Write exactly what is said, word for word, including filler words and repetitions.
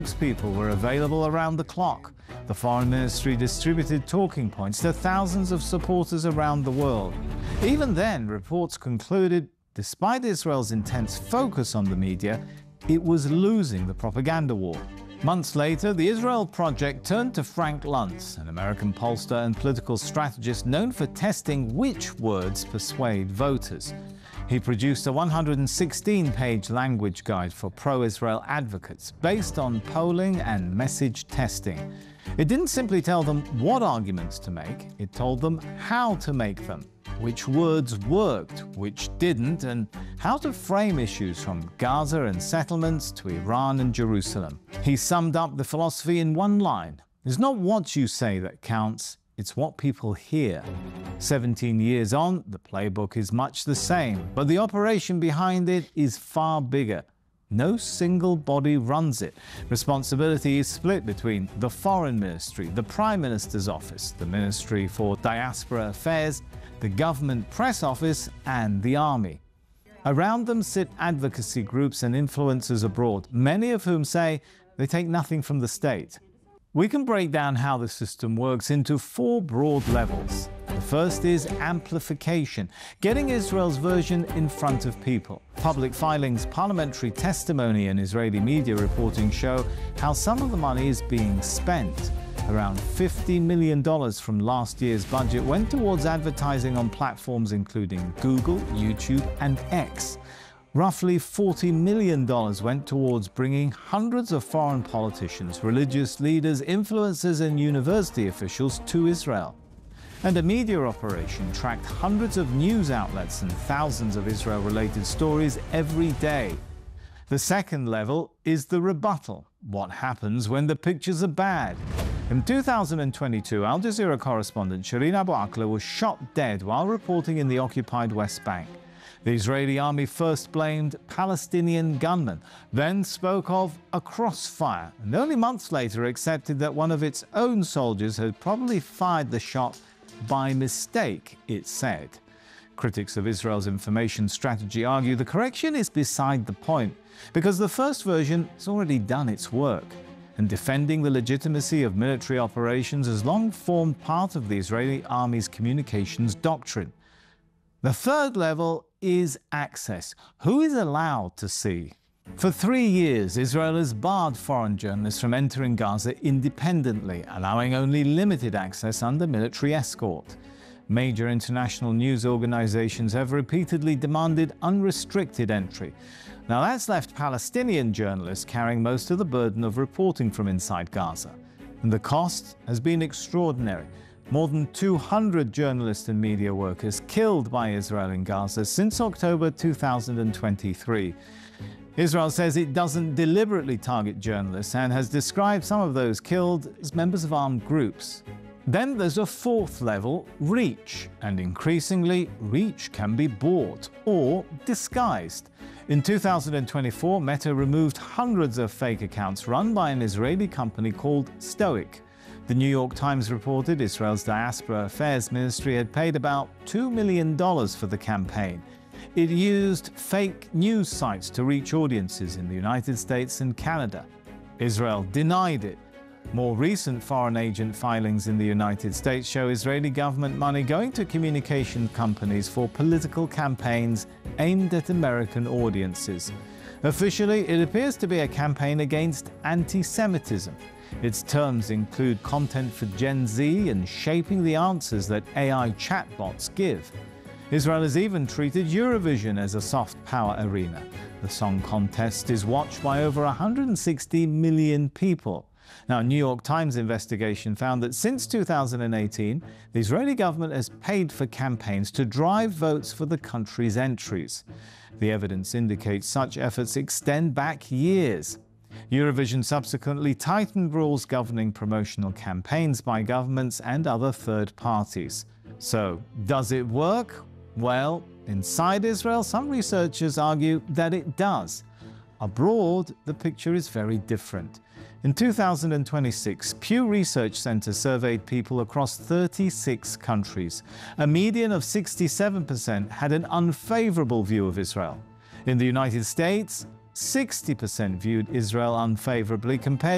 People were available around the clock. The Foreign Ministry distributed talking points to thousands of supporters around the world. Even then, reports concluded, despite Israel's intense focus on the media, it was losing the propaganda war. Months later, the Israel Project turned to Frank Luntz, an American pollster and political strategist known for testing which words persuade voters. He produced a one hundred sixteen page language guide for pro-Israel advocates based on polling and message testing. It didn't simply tell them what arguments to make, it told them how to make them, which words worked, which didn't, and how to frame issues from Gaza and settlements to Iran and Jerusalem. He summed up the philosophy in one line: it's not what you say that counts, it's what people hear. seventeen years on, the playbook is much the same, but the operation behind it is far bigger. No single body runs it. Responsibility is split between the Foreign Ministry, the Prime Minister's Office, the Ministry for Diaspora Affairs, the Government Press Office, and the Army. Around them sit advocacy groups and influencers abroad, many of whom say they take nothing from the state. We can break down how the system works into four broad levels. The first is amplification, getting Israel's version in front of people. Public filings, parliamentary testimony, and Israeli media reporting show how some of the money is being spent. Around fifty million dollars from last year's budget went towards advertising on platforms including Google, YouTube, and X. Roughly forty million dollars went towards bringing hundreds of foreign politicians, religious leaders, influencers, and university officials to Israel. And a media operation tracked hundreds of news outlets and thousands of Israel-related stories every day. The second level is the rebuttal. What happens when the pictures are bad? In two thousand twenty-two, Al Jazeera correspondent Shireen Abu Akleh was shot dead while reporting in the occupied West Bank. The Israeli army first blamed Palestinian gunmen, then spoke of a crossfire, and only months later accepted that one of its own soldiers had probably fired the shot by mistake, it said. Critics of Israel's information strategy argue the correction is beside the point, because the first version has already done its work, and defending the legitimacy of military operations has long formed part of the Israeli army's communications doctrine. The third level is access. Who is allowed to see? For three years, Israel has barred foreign journalists from entering Gaza independently, allowing only limited access under military escort. Major international news organizations have repeatedly demanded unrestricted entry. Now that's left Palestinian journalists carrying most of the burden of reporting from inside Gaza. And the cost has been extraordinary. More than two hundred journalists and media workers killed by Israel in Gaza since October two thousand twenty-three. Israel says it doesn't deliberately target journalists and has described some of those killed as members of armed groups. Then there's a fourth level, reach, and increasingly, reach can be bought or disguised. In two thousand twenty-four, Meta removed hundreds of fake accounts run by an Israeli company called Stoic. The New York Times reported Israel's Diaspora Affairs Ministry had paid about two million dollars for the campaign. It used fake news sites to reach audiences in the United States and Canada. Israel denied it. More recent foreign agent filings in the United States show Israeli government money going to communication companies for political campaigns aimed at American audiences. Officially, it appears to be a campaign against anti-Semitism. Its terms include content for Gen Z and shaping the answers that A I chatbots give. Israel has even treated Eurovision as a soft power arena. The song contest is watched by over one hundred sixty million people. Now, a New York Times investigation found that since two thousand eighteen, the Israeli government has paid for campaigns to drive votes for the country's entries. The evidence indicates such efforts extend back years. Eurovision subsequently tightened rules governing promotional campaigns by governments and other third parties. So, does it work? Well, inside Israel, some researchers argue that it does. Abroad, the picture is very different. In two thousand twenty-six, Pew Research Center surveyed people across thirty-six countries. A median of sixty-seven percent had an unfavorable view of Israel. In the United States, sixty percent viewed Israel unfavorably compared